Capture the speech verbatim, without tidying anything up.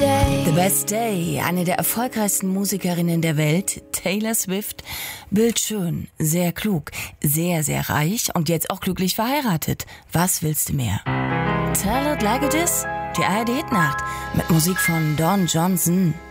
day. The Best Day, eine der erfolgreichsten Musikerinnen der Welt, Taylor Swift, bildschön, sehr klug, sehr, sehr reich und jetzt auch glücklich verheiratet. Was willst du mehr? Tell It Like It Is, die A R D-Nacht mit Musik von Don Johnson.